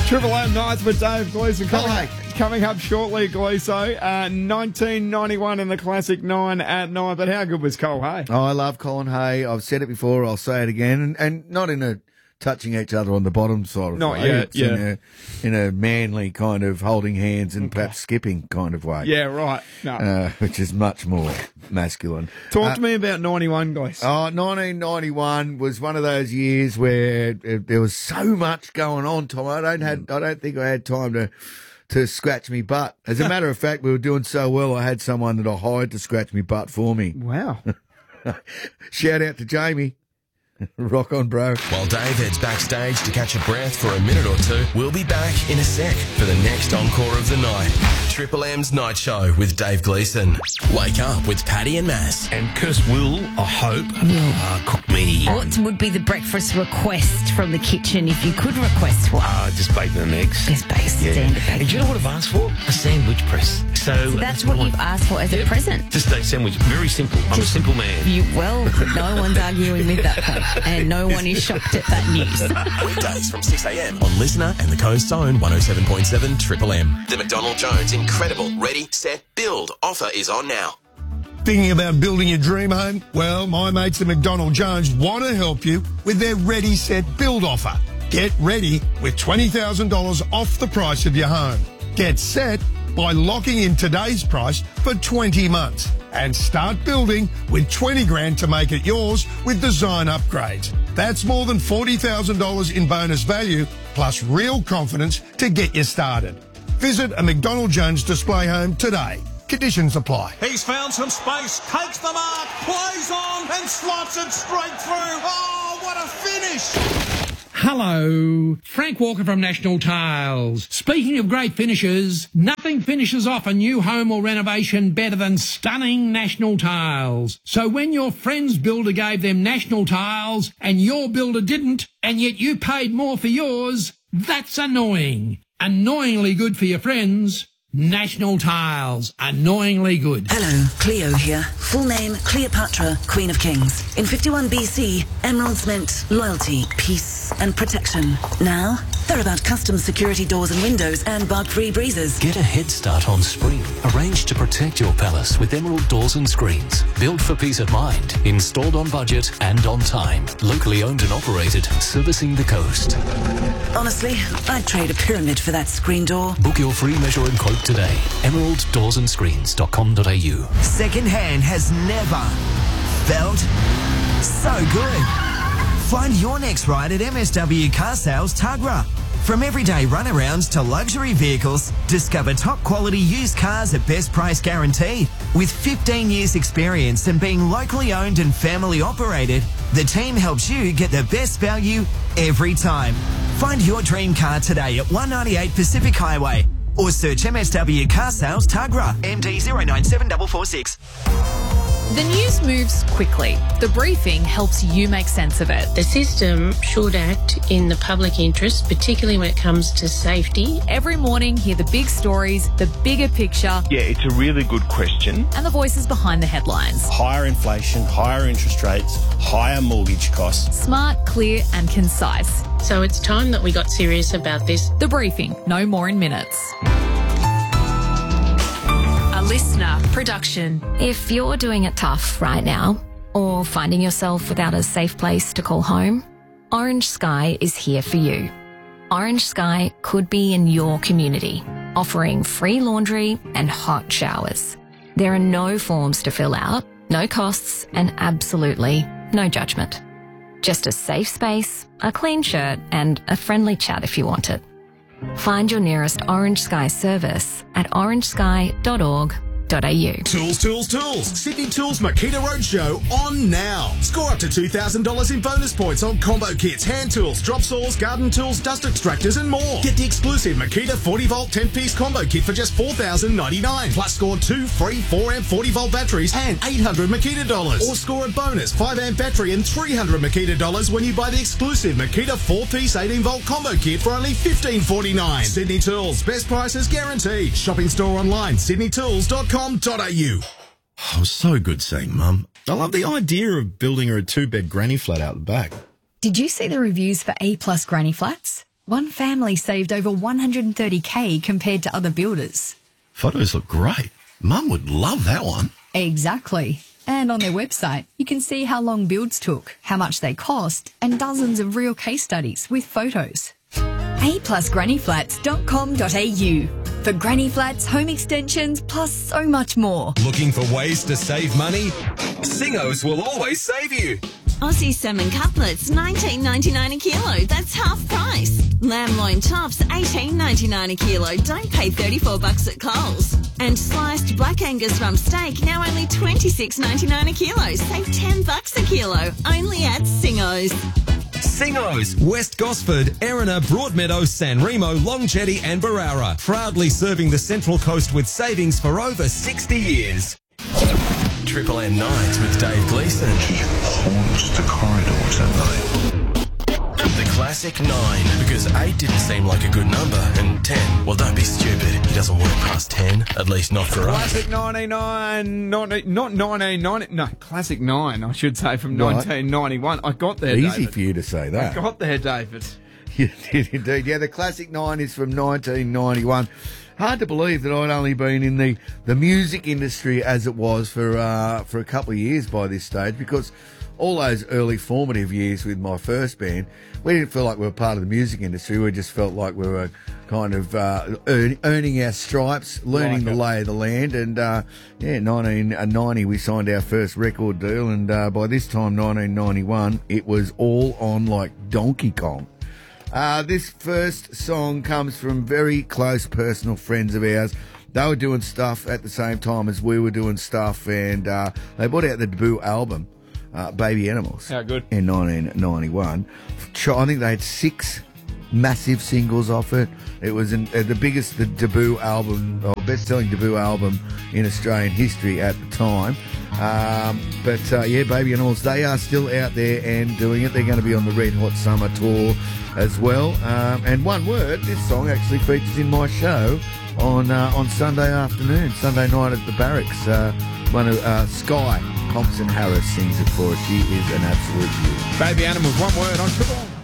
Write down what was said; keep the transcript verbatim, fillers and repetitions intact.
Triple M Nights with Dave Gleeson. Coming, Hi. coming up shortly, Gleeso. Uh, nineteen ninety-one in the classic nine at nine. But how good was Cole Hay? Oh, I love Colin Hay. I've said it before. I'll say it again. And, and not in a touching each other on the bottom side of Not way. yet, It's yeah. In a, in a manly kind of holding hands and perhaps skipping kind of way. Yeah, right. No. Uh, which is much more masculine. Talk Uh, to me about ninety-one, guys. Oh, nineteen ninety-one was one of those years where uh, there was so much going on, Tom. I don't had, I don't think I had time to to scratch me butt. As a matter of fact, we were doing so well, I had someone that I hired to scratch me butt for me. Wow. Shout out to Jamie. Rock on, bro. While Dave heads backstage to catch a breath for a minute or two, we'll be back in a sec for the next encore of the night. Triple M's Night Show with Dave Gleeson. Wake up with Paddy and Mass. And Kirst will, I hope, uh, cook me What would be the breakfast request from the kitchen if you could request one? uh, just bacon and eggs. Just base standard bacon. And do you know what I've asked for? A sandwich press. So, So that's what I you've want. asked for as a Yep. present. Just a sandwich. Very simple. I'm a simple man. You well, no one's arguing with that point, and no one is shocked at that news. Weekdays from six a.m. on Listener and the Coast Zone one oh seven point seven Triple M. The McDonald Jones Incredible Ready, Set, Build offer is on now. Thinking about building your dream home? Well, my mates at McDonald Jones want to help you with their Ready, Set, Build offer. Get ready with twenty thousand dollars off the price of your home. Get set by locking in today's price for twenty months and start building with twenty grand to make it yours with design upgrades. That's more than forty thousand dollars in bonus value plus real confidence to get you started. Visit a McDonald Jones display home today. Conditions apply. He's found some space, takes the mark, plays on and slots it straight through. Oh, what a finish! Hello, Frank Walker from National Tiles. Speaking of great finishes, nothing finishes off a new home or renovation better than stunning National Tiles. So when your friend's builder gave them National Tiles and your builder didn't, and yet you paid more for yours, that's annoying. Annoyingly good for your friends. National Tiles. Annoyingly good. Hello, Cleo here. Full name, Cleopatra, Queen of Kings. In fifty-one B C, emeralds meant loyalty, peace, and protection. Now, they're about custom security doors and windows and bug-free breezes. Get a head start on spring. Arranged to protect your palace with emerald doors and screens. Built for peace of mind. Installed on budget and on time. Locally owned and operated. Servicing the coast. Honestly, I'd trade a pyramid for that screen door. Book your free measure and quote today. emerald doors and screens dot com dot a u. Second-hand has never felt so good. Find your next ride at M S W Car Sales Tuggerah. From everyday runarounds to luxury vehicles, discover top-quality used cars at best price guaranteed. With fifteen years experience and being locally owned and family operated, the team helps you get the best value every time. Find your dream car today at one ninety-eight Pacific Highway or search M S W Car Sales Tuggerah, M D zero nine seven four four six. The news moves quickly. The briefing helps you make sense of it. The system should act in the public interest, particularly when it comes to safety. Every morning, hear the big stories, the bigger picture. Yeah, it's a really good question. And the voices behind the headlines. Higher inflation, higher interest rates, higher mortgage costs. Smart, clear and concise. So it's time that we got serious about this. The briefing, no more in minutes. Listener production. If you're doing it tough right now, or finding yourself without a safe place to call home, Orange Sky is here for you. Orange Sky could be in your community, offering free laundry and hot showers. There are no forms to fill out, no costs, and absolutely no judgment. Just a safe space, a clean shirt, and a friendly chat if you want it. Find your nearest Orange Sky service at orange sky dot org dot a u. Tools, tools, tools. Sydney Tools Makita Roadshow on now. Score up to two thousand dollars in bonus points on combo kits, hand tools, drop saws, garden tools, dust extractors and more. Get the exclusive Makita forty volt ten piece combo kit for just four thousand ninety-nine dollars. Plus score two free four amp forty volt batteries and eight hundred Makita dollars. Or score a bonus five amp battery and three hundred Makita dollars when you buy the exclusive Makita four piece eighteen volt combo kit for only fifteen forty-nine. Sydney Tools. Best prices guaranteed. Shopping store online, sydney tools dot com. .au. Oh, so good seeing Mum. I love the idea of building her a two-bed granny flat out the back. Did you see the reviews for E Plus granny flats? One family saved over one hundred thirty K compared to other builders. Photos look great. Mum would love that one. Exactly. And on their website, you can see how long builds took, how much they cost, and dozens of real case studies with photos. a plus granny flats dot com dot a u for granny flats, home extensions, plus so much more. Looking for ways to save money? Singos will always save you. Aussie salmon cutlets, nineteen ninety-nine a kilo. That's half price. Lamb loin chops, eighteen ninety-nine a kilo. Don't pay thirty-four bucks at Coles. And sliced black Angus rump steak, now only twenty-six ninety-nine a kilo. Save ten bucks a kilo. Only at Singos. Singos, West Gosford, Erina, Broadmeadow, San Remo, Longchetty and Barara. Proudly serving the Central Coast with savings for over sixty years. Triple M Nights with Dave Gleeson. Haunts the corridors at night. The classic nine, because eight didn't seem like a good number, and ten, well, don't be stupid. It doesn't work past ten, at least not for us. Classic ninety-nine, not, not nineteen ninety, no, Classic nine, I should say, from Right. nineteen ninety-one. I got there, Easy David. for you to say that. I got there, David. You did indeed. Yeah, the Classic Nine is from nineteen ninety-one. Hard to believe that I'd only been in the, the music industry as it was for uh, for a couple of years by this stage, because all those early formative years with my first band, we didn't feel like we were part of the music industry. We just felt like we were kind of uh, earn, earning our stripes, learning Like the it. lay of the land. And uh, yeah, nineteen ninety we signed our first record deal, and uh, by this time, nineteen ninety-one, it was all on like Donkey Kong. Uh, this first song comes from very close personal friends of ours. They were doing stuff at the same time as we were doing stuff, and uh, they brought out the debut album, uh, Baby Animals. How good. In nineteen ninety-one. I think they had six massive singles off it. It was in, uh, the biggest the debut album, or best-selling debut album in Australian history at the time. Um, but uh, yeah, Baby Animals, they are still out there and doing it. They're going to be on the Red Hot Summer Tour as well. Um, and one word, this song actually features in my show on uh, on Sunday afternoon, Sunday night at the Barracks. Uh, one of uh, Sky Thompson Harris sings it for us. She is an absolute beauty. Baby Animals, one word on Triple M.